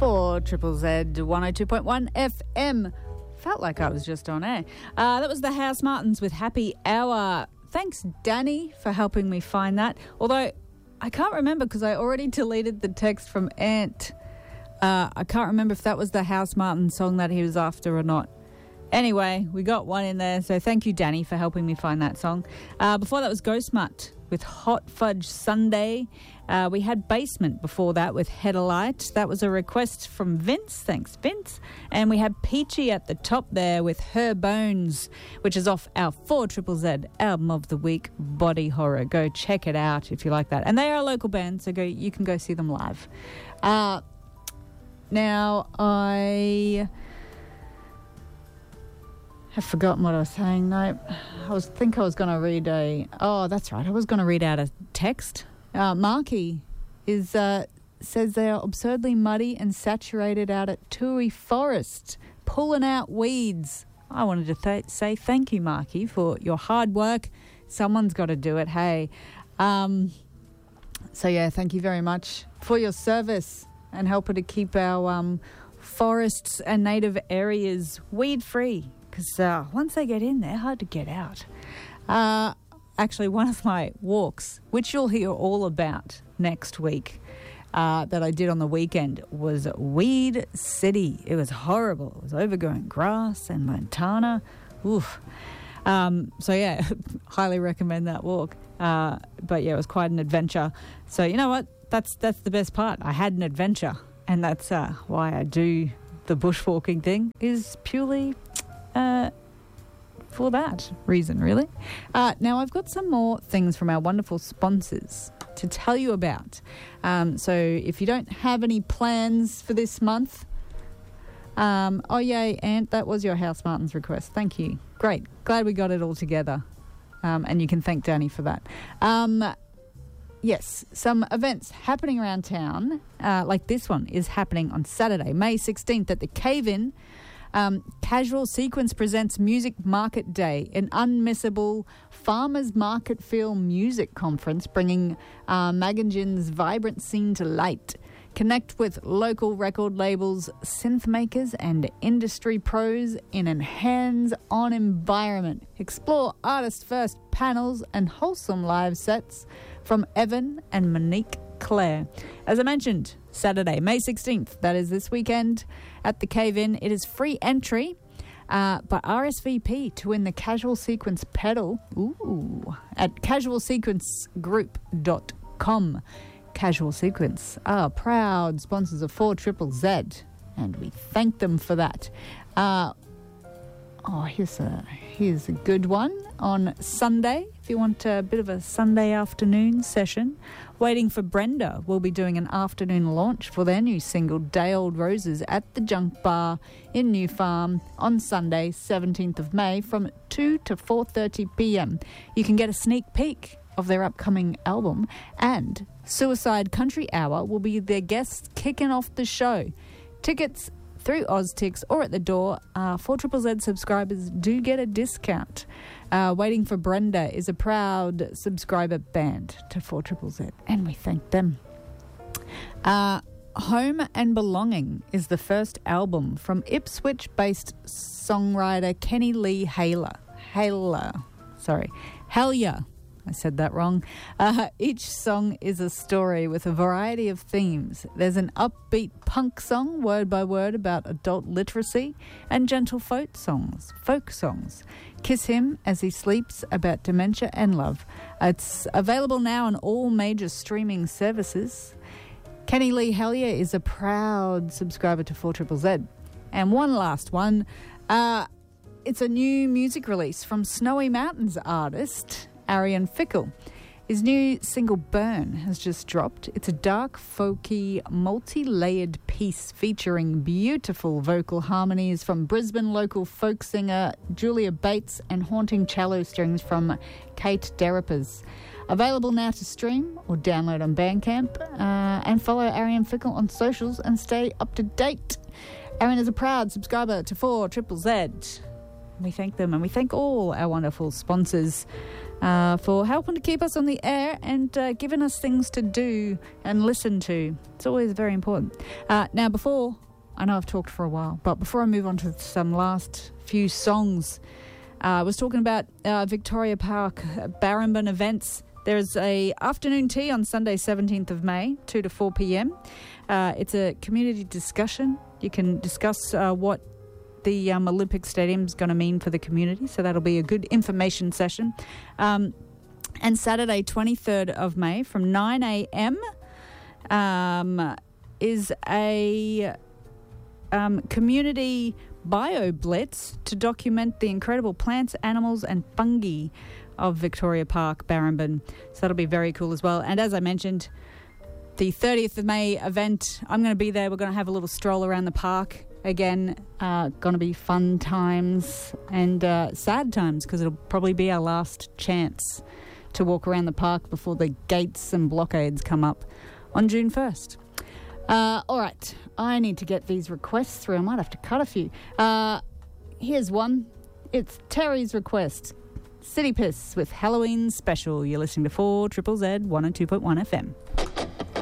for Triple Z 102.1 FM. Felt like I was just on air. That was the House Martins with Happy Hour. Thanks, Danny, for helping me find that. Although I can't remember because I already deleted the text from Ant. I can't remember if that was the House Martins song that he was after or not. Anyway, we got one in there, so thank you, Danny, for helping me find that song. Before that was Ghost Mutt with Hot Fudge Sundae. We had Basement before that with Headlight. That was a request from Vince. Thanks, Vince. And we had Peachy at the top there with Her Bones, which is off our 4ZZZ album of the week, Body Horror. Go check it out if you like that. And they are a local band, so you can go see them live. Now, I have forgotten what I was saying. No, I was going to read that's right. I was going to read out a text. Marky says they are absurdly muddy and saturated out at Toohey Forest, pulling out weeds. I wanted to say thank you, Marky, for your hard work. Someone's got to do it, hey. So, yeah, thank you very much for your service and helping to keep our forests and native areas weed-free. Because once they get in, they're hard to get out. Actually, one of my walks, which you'll hear all about next week, that I did on the weekend, was Weed City. It was horrible. It was overgrown grass and Montana. Oof. So, yeah, highly recommend that walk. But, yeah, it was quite an adventure. So, you know what? That's the best part. I had an adventure. And that's why I do the bushwalking thing, is purely for that reason, really. Now, I've got some more things from our wonderful sponsors to tell you about. So if you don't have any plans for this month, oh, yay, Ant, that was your House Martins request. Thank you. Great. Glad we got it all together. And you can thank Danny for that. Yes, some events happening around town, like this one is happening on Saturday, May 16th at the Cave-In. Casual Sequence presents Music Market Day, an unmissable farmers market feel music conference bringing Magunjan's vibrant scene to light. Connect with local record labels, synth makers and industry pros in a hands-on environment. Explore artist-first panels and wholesome live sets from Evan and Monique Claire. As I mentioned, Saturday, May 16th, that is this weekend at the Cave-In. It is free entry, but RSVP to win the Casual Sequence pedal at casualsequencegroup.com. Casual Sequence are proud sponsors of 4ZZZ, and we thank them for that. Here's a good one on Sunday. If you want a bit of a Sunday afternoon session, Waiting for Brenda will be doing an afternoon launch for their new single, Day Old Roses, at the Junk Bar in New Farm on Sunday, 17th of May, from 2 to 4:30 p.m. You can get a sneak peek of their upcoming album, and Suicide Country Hour will be their guests kicking off the show. Tickets through OzTix or at the door. 4ZZZ subscribers do get a discount. Waiting for Brenda is a proud subscriber band to 4ZZZ, and we thank them. Home and Belonging is the first album from Ipswich-based songwriter Kenny Lee Hellyer. I said that wrong. Each song is a story with a variety of themes. There's an upbeat punk song, word by word, about adult literacy, and gentle folk songs. Kiss Him As He Sleeps, about dementia and love. It's available now on all major streaming services. Kenny Lee Hellyer is a proud subscriber to 4ZZZ. And one last one. It's a new music release from Snowy Mountains artist Arian Fickle. His new single Burn has just dropped. It's a dark, folky, multi-layered piece featuring beautiful vocal harmonies from Brisbane local folk singer Julia Bates and haunting cello strings from Kate Derripers. Available now to stream or download on Bandcamp, and follow Arian Fickle on socials and stay up to date. Arian is a proud subscriber to 4ZZZ. We thank them, and we thank all our wonderful sponsors for helping to keep us on the air and giving us things to do and listen to. It's always very important. Now, before, I know I've talked for a while, but before I move on to some last few songs, I was talking about Victoria Park Barrambin events. There's a afternoon tea on Sunday, 17th of May, 2 to 4 p.m. It's a community discussion. You can discuss what the Olympic Stadium's going to mean for the community, so that'll be a good information session. And Saturday, 23rd of May, from 9 a.m. Is a community bio-blitz to document the incredible plants, animals and fungi of Victoria Park, Barrambin. So that'll be very cool as well. And as I mentioned, the 30th of May event, I'm going to be there. We're going to have a little stroll around the park. Again, going to be fun times and sad times, because it'll probably be our last chance to walk around the park before the gates and blockades come up on June 1st. All right, I need to get these requests through. I might have to cut a few. Here's one. It's Terry's request. City Piss with Halloween Special. You're listening to 4ZZZ 102.1 FM.